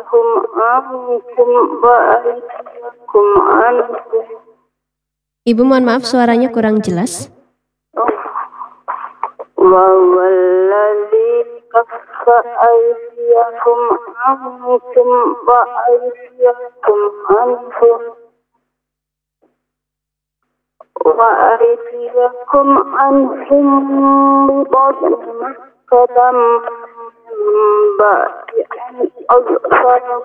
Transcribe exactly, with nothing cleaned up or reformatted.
أيديهم عنكم وأيديكم عنهم. Ibu mohon maaf suaranya kurang jelas. وَوَالَّذِي كَفَّ أَيْدِيَكُمْ عَنكُمْ وَأَيْدِيَكُمْ عَنْهُمْ وَأَيْدِيَكُمْ عَنْهُمْ بِبَطْنِ مَكَّةَ مِن بَعْدِ أَنْ أَظْفَرَكُمْ